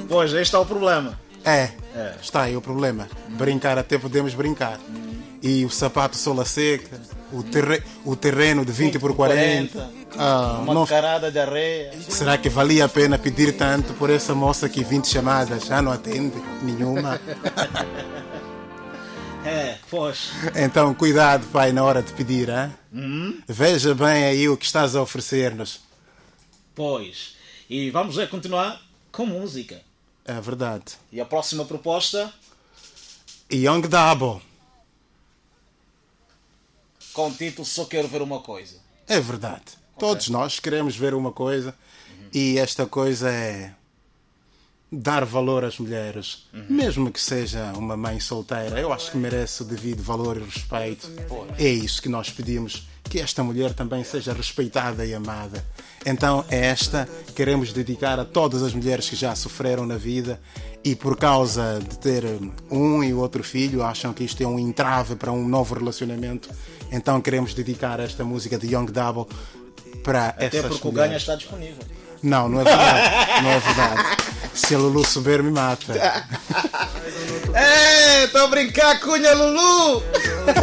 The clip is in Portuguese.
Pois, este é o problema. Está aí o problema. Brincar até podemos brincar. E o sapato sola seca, o terreno de 20 por 40. Uma carada de areia. Será que valia a pena pedir tanto por essa moça que 20 chamadas já não atende nenhuma? Pois. Então cuidado, pai, na hora de pedir, hein? Veja bem aí o que estás a oferecer-nos. Pois. E vamos continuar com música. É verdade. E a próxima proposta? Young Double. Com o título Só Quero Ver Uma Coisa. É verdade. Todos nós queremos ver uma coisa e esta coisa é dar valor às mulheres. Mesmo que seja uma mãe solteira, eu acho que merece o devido valor e respeito. É isso que nós pedimos, que esta mulher também seja respeitada e amada. Então queremos dedicar a todas as mulheres que já sofreram na vida e por causa de ter um e outro filho acham que isto é um entrave para um novo relacionamento. Então queremos dedicar esta música de Young Double para essas mulheres. Até porque o ganho está disponível. Não é verdade. Não é verdade. Se a Lulu souber, me mata. Estou a brincar, cunha Lulu!